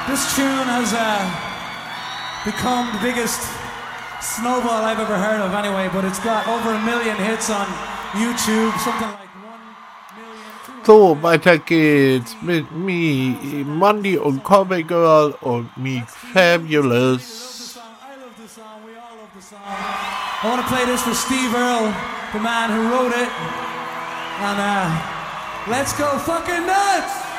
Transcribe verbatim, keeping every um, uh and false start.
This tune has uh, become the biggest snowball I've ever heard of anyway, but it's got over a million hits on YouTube, something like one million. So, weiter geht's mit Me, Monday und Comic Girl und Me Fabulous. I love this song, we all love the song. I want to play this for Steve Earle, the man who wrote it. And uh, let's go fucking nuts!